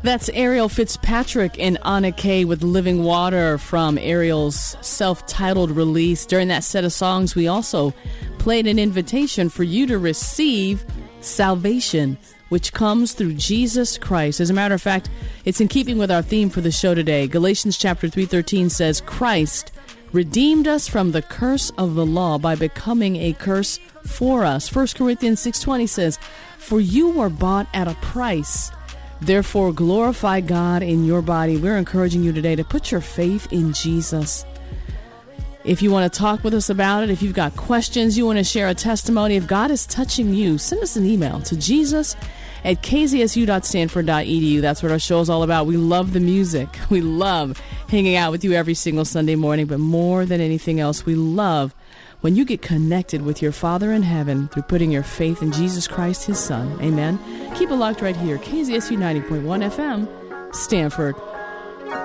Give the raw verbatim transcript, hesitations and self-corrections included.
That's Ariel Fitzpatrick and Anna Kay with Living Water from Ariel's self-titled release. During that set of songs, we also played an invitation for you to receive salvation, which comes through Jesus Christ. As a matter of fact, it's in keeping with our theme for the show today. Galatians chapter three thirteen says, Christ redeemed us from the curse of the law by becoming a curse for us. First Corinthians six twenty says, for you were bought at a price. Therefore, glorify God in your body. We're encouraging you today to put your faith in Jesus. If you want to talk with us about it, if you've got questions, you want to share a testimony, if God is touching you, send us an email to Jesus at k z s u dot stanford dot e d u. That's what our show is all about. We love the music. We love hanging out with you every single Sunday morning. But more than anything else, we love when you get connected with your Father in heaven through putting your faith in Jesus Christ, his Son. Amen. Keep it locked right here. K Z S U ninety point one F M, Stanford.